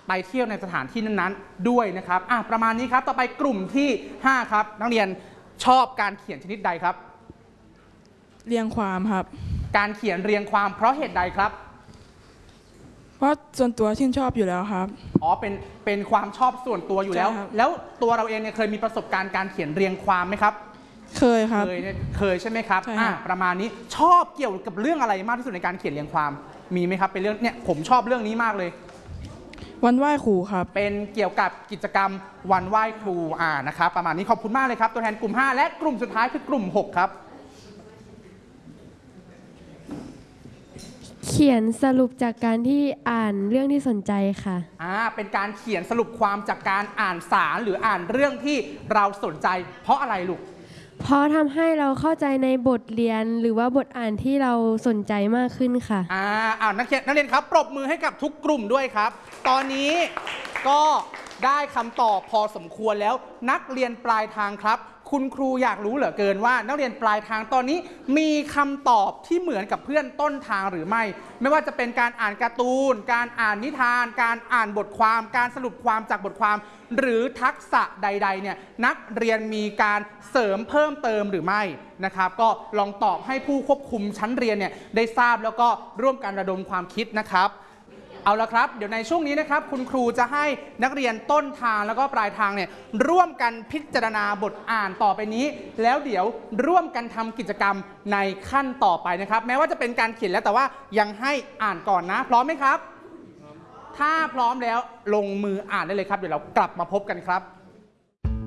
ไปเที่ยวในสถานที่นั้นๆด้วยนะครับประมาณนี้ครับต่อไปกลุ่มที่5ครับนักเรียนชอบการเขียนชนิดใดครับเรียงความครับการเขียนเรียงความเพราะเหตุใดครับเพราะส่วนตัวชื่นชอบอยู่แล้วครับเป็นความชอบส่วนตัวอยู่แล้วแล้วตัวเราเองเนี่ยเคยมีประสบการณ์การเขียนเรียงความไหมครับเคยครับเคยใช่ไหมครับประมาณนี้ชอบเกี่ยวกับเรื่องอะไรมากที่สุดในการเขียนเรียงความมีไหมครับเป็นเรื่องเนี่ยผมชอบเรื่องนี้มากเลยวันไหว้ครูครับเป็นเกี่ยวกับกิจกรรมวันไหว้ครูนะครับประมาณนี้ขอบคุณมากเลยครับตัวแทนกลุ่ม5และกลุ่มสุดท้ายคือกลุ่ม6ครับเขียนสรุปจากการที่อ่านเรื่องที่สนใจค่ะเป็นการเขียนสรุปความจากการอ่านสารหรืออ่านเรื่องที่เราสนใจเพราะอะไรลูกเพราะทำให้เราเข้าใจในบทเรียนหรือว่าบทอ่านที่เราสนใจมากขึ้นค่ะนักเรียนครับปรบมือให้กับทุกกลุ่มด้วยครับตอนนี้ก็ได้คำตอบพอสมควรแล้วนักเรียนปลายทางครับคุณครูอยากรู้เหลือเกินว่านักเรียนปลายทางตอนนี้มีคำตอบที่เหมือนกับเพื่อนต้นทางหรือไม่ว่าจะเป็นการอ่านการ์ตูนการอ่านนิทานการอ่านบทความการสรุปความจากบทความหรือทักษะใดๆเนี่ยนักเรียนมีการเสริมเพิ่มเติมหรือไม่นะครับก็ลองตอบให้ผู้ควบคุมชั้นเรียนเนี่ยได้ทราบแล้วก็ร่วมกันระดมความคิดนะครับเอาละครับเดี๋ยวในช่วงนี้นะครับคุณครูจะให้นักเรียนต้นทางแล้วก็ปลายทางเนี่ยร่วมกันพิจารณาบทอ่านต่อไปนี้แล้วเดี๋ยวร่วมกันทำกิจกรรมในขั้นต่อไปนะครับแม้ว่าจะเป็นการเขียนแล้วแต่ว่ายังให้อ่านก่อนนะพร้อมไหมครับถ้าพร้อมแล้วลงมืออ่านได้เลยครับเดี๋ยวเรากลับมาพบกันครับ